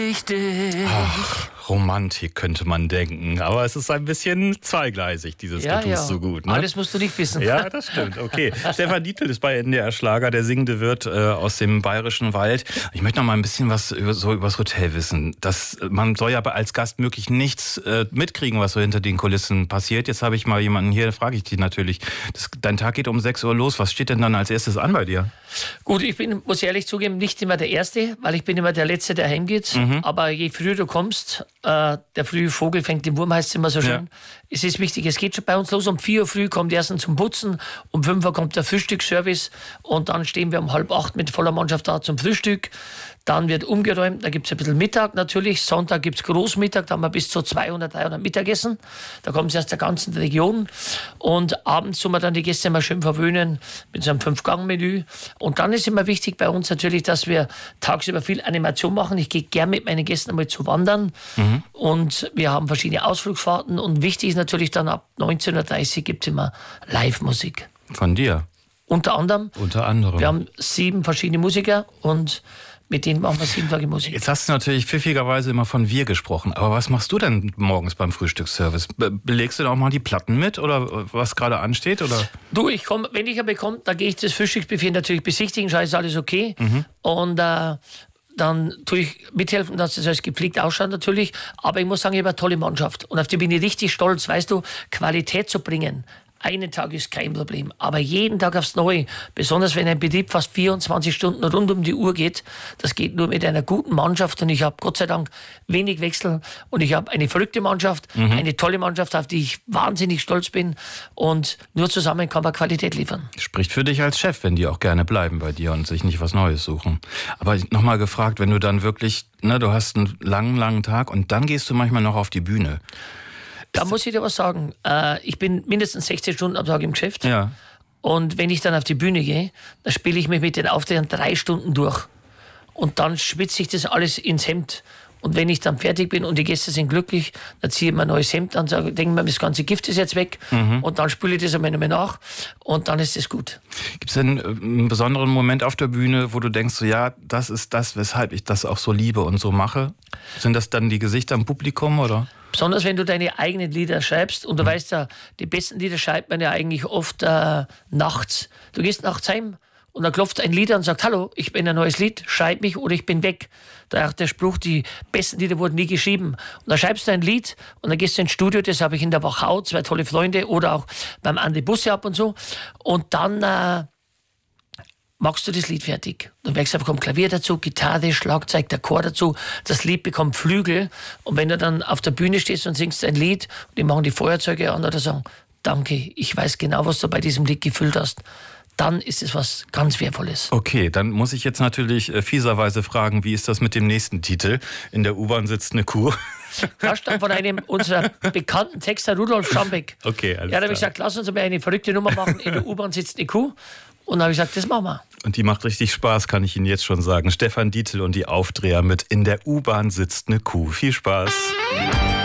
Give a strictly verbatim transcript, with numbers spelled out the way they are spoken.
Ach, Romantik könnte man denken, aber es ist ein bisschen zweigleisig, dieses Ja, Du tust ja. so gut. Ne? Alles musst du nicht wissen. Ja, das stimmt, okay. Stefan Dietl ist bei N D R Schlager, der singende Wirt äh, aus dem Bayerischen Wald. Ich möchte noch mal ein bisschen was über, so über das Hotel wissen. Das, man soll ja als Gast möglich nichts äh, mitkriegen, was so hinter den Kulissen passiert. Jetzt habe ich mal jemanden hier, da frage ich dich natürlich. Das, dein Tag geht um sechs Uhr los. Was steht denn dann als erstes an bei dir? Gut, ich bin, muss ehrlich zugeben, nicht immer der Erste, weil ich bin immer der Letzte, der heimgeht. Mhm. Aber je früher du kommst, äh, der frühe Vogel fängt den Wurm, heißt es immer so schön. Ja. Es ist wichtig, es geht schon bei uns los. Um vier Uhr früh kommt erst zum Putzen, um fünf Uhr kommt der Frühstücksservice und dann stehen wir um halb acht mit voller Mannschaft da zum Frühstück. Dann wird umgeräumt, da gibt es ein bisschen Mittag natürlich. Sonntag gibt es Großmittag, da haben wir bis zu zweihundert, dreihundert Mittagessen. Da kommen sie aus der ganzen Region. Und abends tun wir dann die Gäste mal schön verwöhnen mit so einem Fünf-Gang-Menü. Und dann ist immer wichtig bei uns natürlich, dass wir tagsüber viel Animation machen. Ich gehe gern mit meinen Gästen einmal zu wandern. Mhm. Und wir haben verschiedene Ausflugsfahrten. Und wichtig ist natürlich dann ab neunzehn Uhr dreißig gibt es immer Live-Musik. Von dir? Unter anderem. Unter anderem. Wir haben sieben verschiedene Musiker und mit denen machen wir sieben Tage Musik. Jetzt hast du natürlich pfiffigerweise immer von wir gesprochen. Aber was machst du denn morgens beim Frühstücksservice? Be- belegst du da auch mal die Platten mit oder was gerade ansteht? Oder? Du, ich komm, wenn ich ja bekomme, dann gehe ich das Frühstücksbuffet natürlich besichtigen, schaue, ist alles okay. Mhm. Und äh, dann tue ich mithelfen, dass das alles gepflegt ausschaut natürlich. Aber ich muss sagen, ich habe eine tolle Mannschaft. Und auf die bin ich richtig stolz, weißt du, Qualität zu bringen. Einen Tag ist kein Problem, aber jeden Tag aufs Neue, besonders wenn ein Betrieb fast vierundzwanzig Stunden rund um die Uhr geht, das geht nur mit einer guten Mannschaft und ich habe Gott sei Dank wenig Wechsel und ich habe eine verrückte Mannschaft, mhm. eine tolle Mannschaft, auf die ich wahnsinnig stolz bin und nur zusammen kann man Qualität liefern. Spricht für dich als Chef, wenn die auch gerne bleiben bei dir und sich nicht was Neues suchen. Aber nochmal gefragt, wenn du dann wirklich, ne, du hast einen langen, langen Tag und dann gehst du manchmal noch auf die Bühne. Da muss ich dir was sagen. Ich bin mindestens sechzehn Stunden am Tag im Geschäft. Ja. Und wenn ich dann auf die Bühne gehe, dann spiele ich mich mit den Auftritten drei Stunden durch. Und dann schwitze ich das alles ins Hemd. Und wenn ich dann fertig bin und die Gäste sind glücklich, dann ziehe ich mir ein neues Hemd an, sage, denke mir, das ganze Gift ist jetzt weg. Mhm. Und dann spüle ich das einmal nach und dann ist es gut. Gibt es denn einen besonderen Moment auf der Bühne, wo du denkst, so, ja, das ist das, weshalb ich das auch so liebe und so mache? Sind das dann die Gesichter im Publikum, oder? Besonders wenn du deine eigenen Lieder schreibst und du mhm. weißt ja, die besten Lieder schreibt man ja eigentlich oft äh, nachts. Du gehst nachts heim und dann klopft ein Lied an und sagt, hallo, ich bin ein neues Lied, schreib mich oder ich bin weg. Da auch der Spruch, die besten Lieder wurden nie geschrieben. Und dann schreibst du ein Lied und dann gehst du ins Studio, das habe ich in der Wachau, zwei tolle Freunde oder auch beim Andi Busse ab und so. Und dann äh, machst du das Lied fertig. Du merkst, da kommt Klavier dazu, Gitarre, Schlagzeug, der Chor dazu. Das Lied bekommt Flügel. Und wenn du dann auf der Bühne stehst und singst ein Lied, und die machen die Feuerzeuge an oder sagen, danke, ich weiß genau, was du bei diesem Lied gefüllt hast, dann ist es was ganz Wertvolles. Okay, dann muss ich jetzt natürlich äh, fieserweise fragen, wie ist das mit dem nächsten Titel? In der U-Bahn sitzt eine Kuh. Das stammt von einem unserer bekannten Texter, Rudolf Schambeck. Okay, alles Ja, da habe ich gesagt, lass uns mal eine verrückte Nummer machen. In der U-Bahn sitzt eine Kuh. Und dann habe ich gesagt, das machen wir. Und die macht richtig Spaß, kann ich Ihnen jetzt schon sagen. Stefan Dietl und die Aufdreher mit In der U-Bahn sitzt eine Kuh. Viel Spaß.